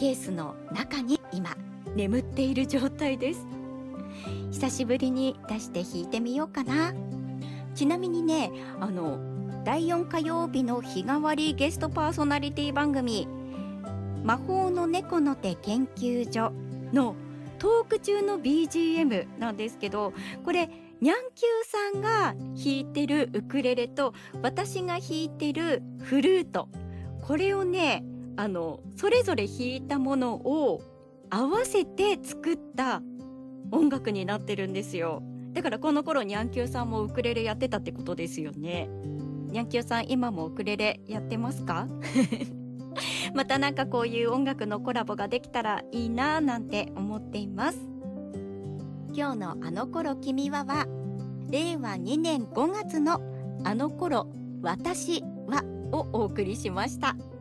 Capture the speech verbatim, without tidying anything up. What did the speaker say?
ケースの中に今眠っている状態です。久しぶりに出して弾いてみようかな。ちなみにね、あのだいよん火曜日の日替わりゲストパーソナリティ番組魔法の猫の手研究所のトーク中の ビージーエム なんですけど、これにゃんきゅうさんが弾いてるウクレレと私が弾いてるフルート、これをね、あのそれぞれ弾いたものを合わせて作った音楽になってるんですよ。だからこの頃にゃんきゅうさんもウクレレやってたってことですよね。にゃんきゅうさん今もウクレレやってますか？またなんかこういう音楽のコラボができたらいいななんて思っています。今日のあの頃君ははれいわにねんごがつのあの頃私はをお送りしました。